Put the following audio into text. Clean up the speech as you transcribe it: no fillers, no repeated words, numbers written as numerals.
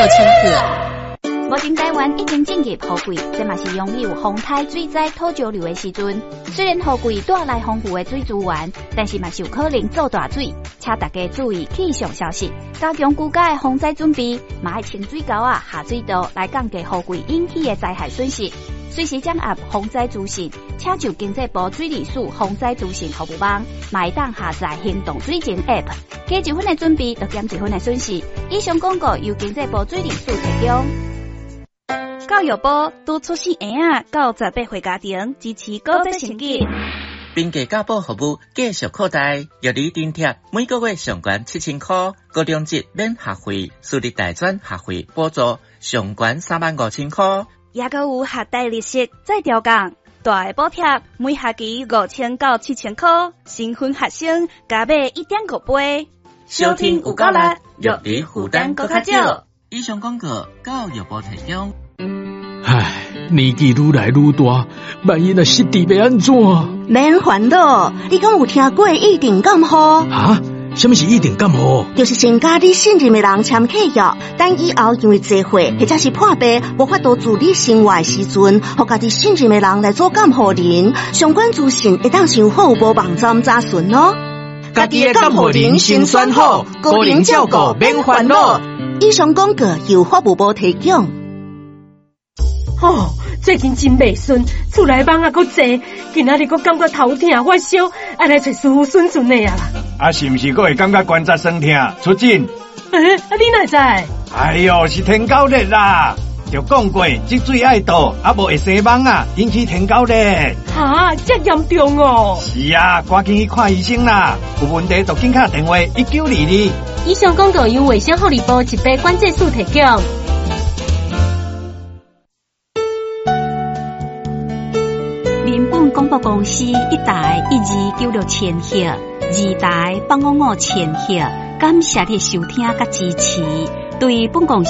6,000克。目前台湾已经进入雨季，这嘛是拥有风台、水灾、土石流的时阵。虽然雨季带来丰富的水资源，但是嘛是有可能造大水，请大家注意气象消息，加强居家的防灾准备，嘛要清水沟下水道来降低雨季引起的灾害损失。随时掌握防灾资讯，请就经济部水利署防灾资讯服务网，嘛会当下载行动水情 App， 加一分的准备，就减一分的损失。以上广告由经济部水利署提供。教育部督促新婴到18岁家庭支持高职成绩。 并给教保服务继续扩大，药理津贴每个月上悬7000块，高中级免学费，私立大专学费补助上悬35000块。 也阁有学贷利息再调降，大的补贴每学期5000到7000块，新婚学生加买1.5倍。 收听有够力，药理负担搁较少。以上广告教育部提供。 唉，年纪愈来愈大，万一若失智要安怎？ 免烦恼，你敢有听过一定感冒？ 啊？什么是一定感冒？ 就是先甲你信任的人签契约，等以后因为聚会或者是破病无法度自理生活的时阵，互家己信任的人来做监护人，相关资讯会当上服务部网站查询哦。 家己的监护人先选好，个人照顾免烦恼。 以上广告由服务部提供。 哦，最近真袂顺，厝内网搁济，今仔日搁感觉头痛发烧，爱来找师傅顺顺的啊啦。 啊，是毋是搁会感觉关节酸痛？出诊。 你哪知？ 哎呦，是天狗热啦！就讲过，积水爱倒，啊无会生蚊啊，引起天狗热。 哈，这严重哦！ 是啊，赶紧去看医生啦！有问题就紧打电话1922。 以上广告由卫生福利部疾病管制署提供。 民本广播公司1台1296千赫，2台855千赫，感谢你收听甲支持。对本公司